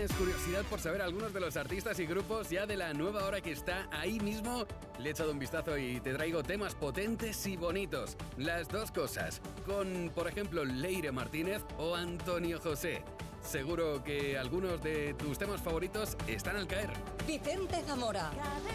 tienes curiosidad por saber algunos de los artistas y grupos ya de la nueva hora que está ahí mismo, le he echado un vistazo y te traigo temas potentes y bonitos. Las dos cosas, con, por ejemplo, Leire Martínez o Antonio José. Seguro que algunos de tus temas favoritos están al caer. Vicente Zamora.